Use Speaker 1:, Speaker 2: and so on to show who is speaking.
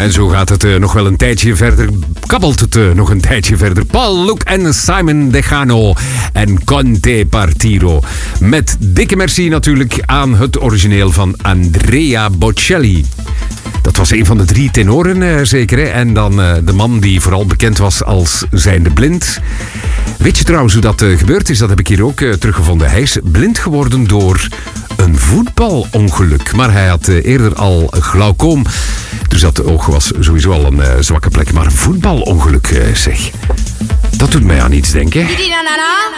Speaker 1: En zo gaat het nog wel een tijdje verder. Kabbelt het nog een tijdje verder. Paul, Luke en Simon Dejano en Conte Partiro. Met dikke merci natuurlijk aan het origineel van Andrea Bocelli. Dat was een van de 3 tenoren zeker. Hè? En dan de man die vooral bekend was als zijnde blind. Weet je trouwens hoe dat gebeurd is? Dat heb ik hier ook teruggevonden. Hij is blind geworden door een voetbalongeluk. Maar hij had eerder al glaucoom. Dus dat oog was sowieso al een zwakke plek. Maar een voetbalongeluk zeg. Dat doet mij aan iets denken.